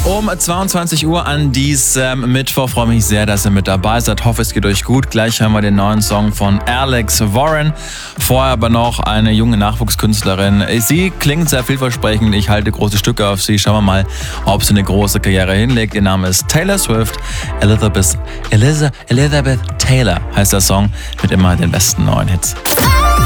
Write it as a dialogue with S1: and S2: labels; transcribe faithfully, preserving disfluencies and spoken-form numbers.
S1: Um zweiundzwanzig Uhr an diesem Mittwoch freue mich sehr, dass ihr mit dabei seid. Hoffe, es geht euch gut. Gleich hören wir den neuen Song von Alex Warren. Vorher aber noch eine junge Nachwuchskünstlerin. Sie klingt sehr vielversprechend. Ich halte große Stücke auf sie. Schauen wir mal, ob sie eine große Karriere hinlegt. Ihr Name ist Taylor Swift. Elizabeth, Elizabeth, Elizabeth Taylor heißt der Song mit immer den besten neuen Hits.